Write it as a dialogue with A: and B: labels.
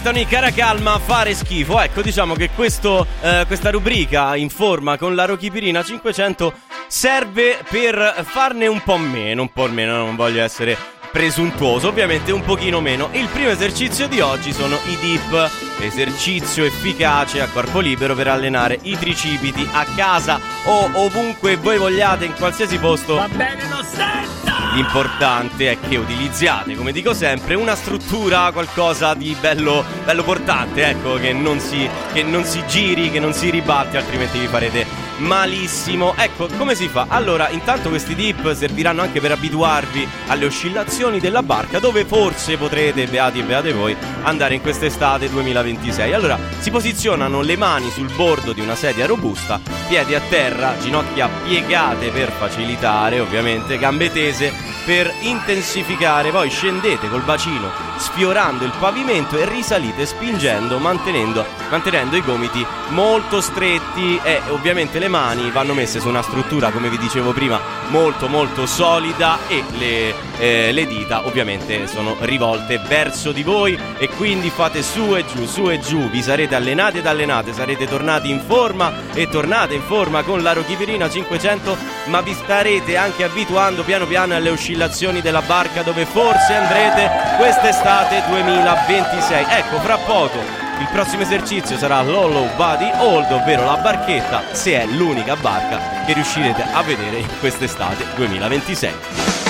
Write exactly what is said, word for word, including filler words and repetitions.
A: Tony Caracalma, fare schifo. Ecco, diciamo che questo, eh, questa rubrica in forma con la Rochipirina cinquecento serve per farne un po' meno, un po' meno, non voglio essere presuntuoso, ovviamente un pochino meno. Il primo esercizio di oggi sono i dip, esercizio efficace a corpo libero per allenare i tricipiti a casa o ovunque voi vogliate, in qualsiasi posto.
B: Va bene lo stesso!
A: L'importante è che utilizziate, come dico sempre, una struttura, qualcosa di bello, bello portante, ecco, che non si, che non si giri, che non si ribatti, altrimenti vi farete malissimo. Ecco, come si fa? Allora, intanto questi dip serviranno anche per abituarvi alle oscillazioni della barca, dove forse potrete, beati e beate voi, andare in quest'estate duemilaventisei. Allora, si posizionano le mani sul bordo di una sedia robusta, piedi a terra, ginocchia piegate per facilitare, ovviamente, gambe tese per intensificare, poi scendete col bacino sfiorando il pavimento e risalite spingendo, mantenendo, mantenendo i gomiti molto stretti, e ovviamente le mani vanno messe su una struttura, come vi dicevo prima, molto molto solida, e le, eh, le dita ovviamente sono rivolte verso di voi, e quindi fate su e giù, su e giù, vi sarete allenati ed allenate, sarete tornati in forma e tornate in forma con la Rochipirina cinquecento, ma vi starete anche abituando piano piano alle oscillazioni della barca, dove forse andrete quest'estate duemilaventisei. Ecco, fra poco il prossimo esercizio sarà l'Hollow Body Hold, ovvero la barchetta, se è l'unica barca che riuscirete a vedere in quest'estate duemilaventisei.